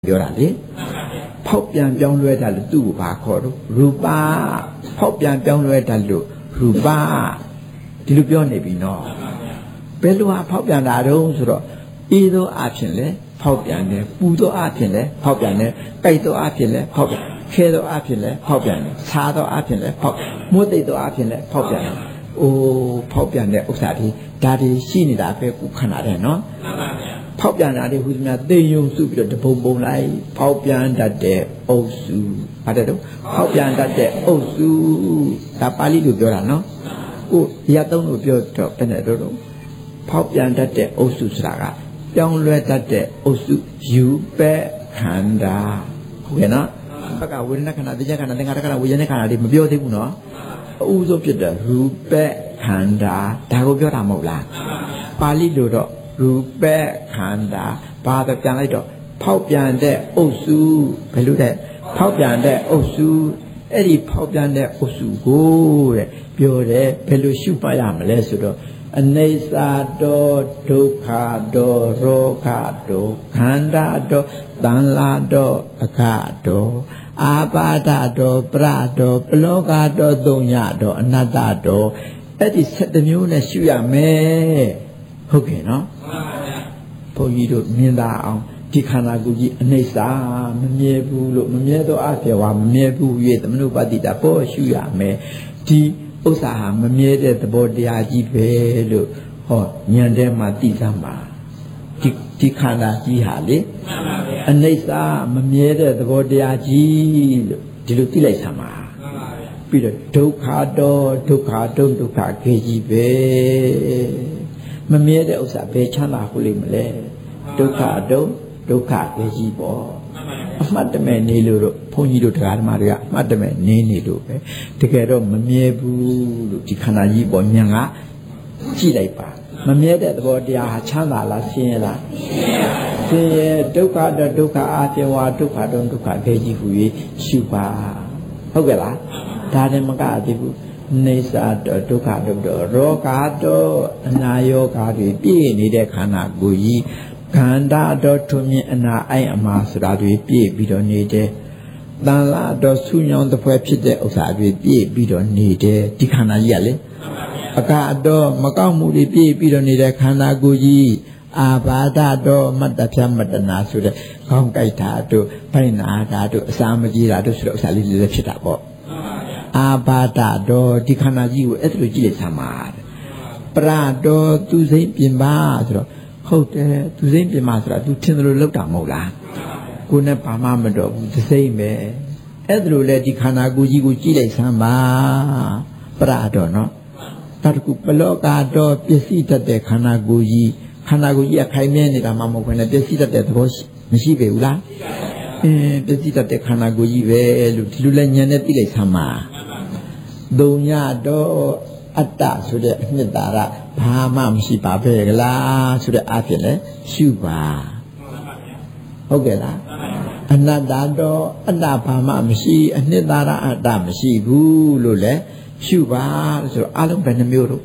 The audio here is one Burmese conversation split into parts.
ပြောတာလေဖောက်ပြန်ပြောင်းလဲတာလို့သူ့ကိုဘာခေါ်တော့ရူပဖောက်ပြန်ပြောင်းလဲတာလို့ရူပဒီလိုပြောနေပြီနော်ဘယ်လိုဟာဖောက်ပြန်တာတုံးဆိုတော့အေးသောအဖြစ်လဲဖောက်ပြန်တယ်ပူသောအဖြစ်လဲဖောက်ပြန်တယ်ကြိုက်သောအဖြစ်လဲဖောက်ပြန်ခဲသောအဖြစ်လဲဖောက်ပြန်တယ်ဆာသောအဖြစ်လဲဖောက်မွတ်သိသောအဖြစ်လဲဖောက်ပြန်တယ်အိုးဖောက်ပြန်တဲ့ဥစ္စာတွေဒါတွေရှိနေတာပဲခုခဏတည်းနော်ဖောက်ပြန်တာတွေဟူသမျှသိယုံစုပြီးတော့တပုံပုံလိုက်ဖောက်ပြန်တတ်တဲ့အုပ်စုဘာတဲ့တော့ဖောက်ပြန်တတ်တဲ့အုပ်စုဒါပါဠိလိုပြောတာနော်ဟိုရသုံးလို့ပြောတော့ဘယ်နဲ့တော့ဖောက်ပြန်တတ်တဲ့အုပ်စုဆိုတာကပြောင်းလဲတတ်တဲ့အုပ်စုယူပဲခန္ဓာဟုတ်ကဲ့နော်ဘက်ကဝေဒနာခန္ဓာတရားခန္ဓာသင်္ခါရခန္ဓာဝိညာဉ်ခန္ဓာတွေမပြောသေးဘူးနော်အဥဆုံးဖြစ်တဲ့ရူပခန္ဓာဒါကိုပြောတာမဟုတ်လားပါဠိလိုတော့ရူပခန္ဓာဘာတော့ပြန်လိုက်တော့ဖောက်ပြန်တဲ့အုပ်စုဘယ်လိုလဲဖောက်ပြန်တဲ့အုပ်စုအဲ့ဒီဖောက်ပြန်တဲ့အုပ်စုကိုတဲ့ပြောတယ်ဘယ်လိုရှုမှတ်ရမလဲဆိုတော့အနိစ္စတောဒုက္ခတောရောဂတောခန္ဓာတောသံလာတောအခတောအာပါဒတောပရတောပလောကတောသုံးညတောအနတ္တတောအဲ့ဒီ7မျိုးနဲ့ရှုရမယ်ဟုတ်ကဲ့နော်ဘုန်းကြီးတို့မြင်သာအောင်ဒီခန္ဓာကိုယ်ကြီးအနိစ္စမမြဲဘူးလို့မမြဲသောအဖြစ်ဝါမမြဲဘူး၍သမနုပတ္တိတာပေါ်ရှုရမယ်ဒီဥစ္စာဟာမမြဲတဲ့သဘောတရားကြီးပဲလို့ဟောဉာဏ်ထဲမှာသိသမှာဒီခန္ဓာကြီးဟာလေအနိစ္စမမြဲတဲ့သဘောတရားကြီးလို့ဒီလိုသိလိုက်သမှာပြီးတော့ဒုက္ခတော့ဒုက္ခတုံးဒုက္ခခေကြီးပဲမမြဲတဲ့ဥစ္စာဘယ်ချမ်းသာဟုတ်လိမ့်မလဲဒုက္ခတုံးဒုက္ခခေကြီးပေါ့အမှတ်တမဲ့နေလို့တော့ဘုန်းကြီးတို့တရားဓမ္မတွေကအမှတ်တမဲ့နေလို့ပဲတကယ်တော့မမြဲဘူးလို့ဒီခန္ဓာကြီးပေါ်ဉာဏ်ကကြည့်လိုက်ပါမမြဲတဲ့သဘောတရားဟာချမ်းသာလားဆင်းရဲလားဆင်းရဲဒုက္ခတော့ဒုက္ခအာသဝါဒုက္ခတော့ဒုက္ခခေကြီးဟူ၍ရှုပါဟုတ်ကဲ့လားဒါနဲ့မကသေးဘူးနေစာတော့ဒုက္ခတော့ရောဂါတော့အနာယောဂါတွေပြည့်နေတဲ့ခန္ဓာကိုယ်ကြီးခန္ဓာတော့ထွမြင်အနာအိုက်အမှားဆိုတာတွေပြည့်ပြီးတော့နေတယ်တန်လာတော့ဆူညောင်းတစ်ဖွဲဖြစ်တဲ့ဥစ္စာတွေပြည့်ပြီးတော့နေတယ်ဒီခန္ဓာကြီးကလေအကတော့မကောက်မှုတွေပြည့်ပြီးတော့နေတဲ့ခန္ဓာကိုယ်ကြီးအာဘာဒတော့မတ္တဖြမတ္တနာဆိုတဲ့ခေါင်းကြိုက်တာတို့ဖိုင်နာတာတို့အစာမကြီးတာတို့ဆိုတဲ့ဥစ္စာလေးတွေလည်းဖြစ်တာပေါ့အာဘာဒတော့ဒီခန္ဓာကြီးကိုအဲ့လိုကြည့်လိုက်သမှာပရတော့သူစိမ့်ပြင်ပါဆိုတော့ဟုတ်တယ်သူစိမ့်ပြင်ပါဆိုတာသူထင်တယ်လို့လောက်တာမဟုတ်လားကိုယ်နဲ့ဘာမှမတော့ဘူးသူစိမ့်ပဲအဲ့လိုလေဒီခန္ဓာကိုယ်ကြီးကိုကြည့်လိုက်သမှာပရတော့နော်နောက်တစ်ခုပလောကတော့ပစ္စည်းတတ်တဲ့ခန္ဓာကိုယ်ကြီးခန္ဓာကိုယ်ကြီးအခိုင်မြဲနေတာမှမဟုတ်ဘဲနဲ့ပစ္စည်းတတ်တဲ့သဘောမရှိပေဘူးလားပစ္စည်းတတ်တဲ့ခန္ဓာကိုယ်ကြီးပဲလို့ဒီလိုလဲဉာဏ်နဲ့သိလိုက်သမှာသုံးညတော့အတ္တဆိုတဲ့အနှစ်သာရဘာမှမရှိပါပဲကလားဆိုတဲ့အဖြစ်လဲရှုပါဟုတ်ကဲ့လားအနတ္တတော့အတ္တဘာမှမရှိအနှစ်သာရအတ္တမရှိဘူးလို့လဲရှုပါဆိုတော့အလုံးဘယ်နှမျိုးတော့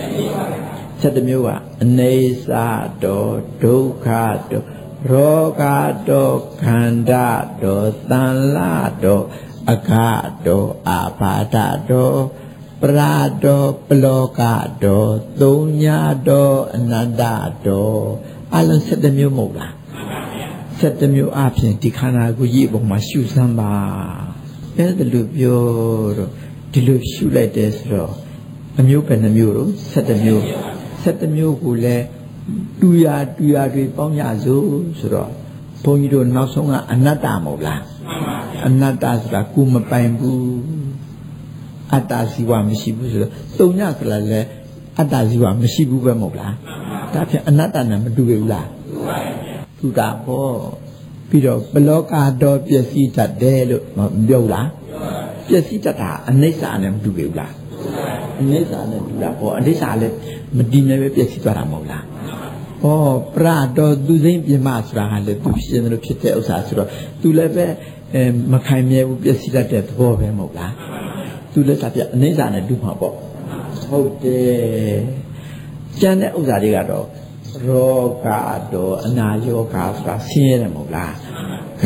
7မျိုးကအနိစ္စတော့ဒုက္ခတော့ရောဂတော့ခန္ဓာတော့သံလာတော့အခတော့အာဘာဒတော့ပရတော့ပလောကတော့သုံးညတော့အနတ္တတော့အလုံး7မျိုးမဟုတ်လား7မျိုးအပြင်ဒီခန္ဓာကိုယ်ကြီးအပေါ်မှာရှုစမ်းပါအဲ့ဒါလိုပြောတော့ဒီလိုရှုလိုက်တယ်ဆိုတော့အမျိုးပဲနှမျိုးတော့7မျိုး7မျိုးကိုလည်းတူရတွေပေါင်းရစို့ဆိုတော့ဘုန်းကြီးတို့နောက်ဆုံးကအနတ္တမဟုတ်လားအနတ္တဆိုတာကိုမပိုင်ဘူးအတ္တဇီဝမရှိဘူးဆိုတော့သုံးညဆိုတာလည်းအတ္တဇီဝမရှိဘူးပဲမဟုတ်လားဒါဖြင့်အနတ္တနဲ့မတူဘူးလားတူတာပေါ့ပြီးတော့ပလောကတော့ပျက်စီးတတ်တယ်လို့မပြောဘူးလားပျက်စီးတတ်တာအနိစ္စနဲ့မတူဘူးလားအနိစ္စနဲ့တူတာပေါ့အနိစ္စလည်းမတည်မြဲပဲပျက်စီးသွားတာမဟုတ်လားဟောပရတော့သူစိမ့်ပြမဆိုတာဟာလေသူဖြစ်တယ်လို့ဖြစ်တဲ့ဥစ္စာဆိုတော့သူလည်းပဲမခိုင်မြဲဘူးပျက်စီးတတ်တဲ့သဘောပဲမဟုတ်လားသူလည်းသာပြအနိစ္စနဲ့တူမှာပေါ့ဟုတ်တယ်ကျန်တဲ့ဥစ္စာတွေကတော့ရောဂါတော့အနာယောဂါဆိုတာဆင်းရဲတယ်မဟုတ်လား